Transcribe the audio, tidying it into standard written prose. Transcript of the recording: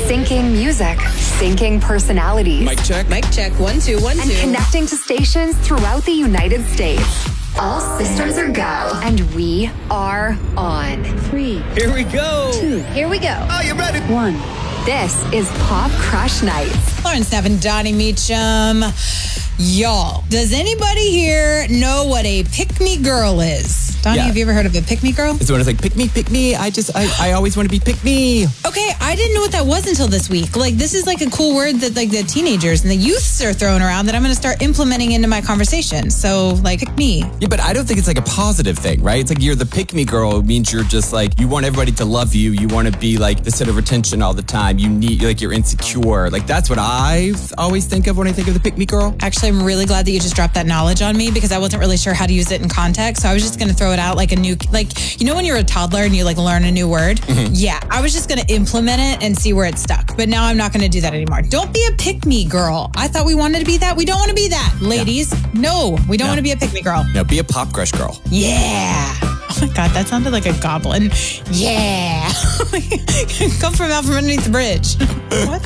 Syncing music, syncing personalities. Mic check. Mic check. 1, 2, 1, 2. And connecting to stations throughout the United States. All systems are go. And we are on. 3. Here we go. 2. Here we go. Are you ready? 1. This is Pop Crush Nights. Lauren Snepp and Donnie Meacham. Y'all, does anybody here know what a pick-me girl is? Donnie, Yeah. have you ever heard of a pick-me girl? It's when it's like, pick me. I always want to be pick me. Okay, I didn't know what that was until this week. Like, this is like a cool word that like the teenagers and the youths are throwing around that I'm going to start implementing into my conversation. So, like, pick me. Yeah, but I don't think it's like a positive thing, right? It's like you're the pick me girl. It means you're just like, you want everybody to love you. You want to be like the center of attention all the time. You're insecure. Like, that's what I always think of when I think of the pick me girl. Actually, I'm really glad that you just dropped that knowledge on me because I wasn't really sure how to use it in context. So I was just going to throw it out like a new, like, you know, when you're a toddler and you like learn a new word? Mm-hmm. Yeah, I was just going to implement it and see where it stuck. But now I'm not going to do that anymore. Don't be a pick me girl. I thought we wanted to be that. We don't want to be that. Ladies, no, we don't want to be a pick me girl. No, be a pop crush girl. Yeah. Oh my God, that sounded like a goblin. Yeah. Come from out from underneath the bridge. What?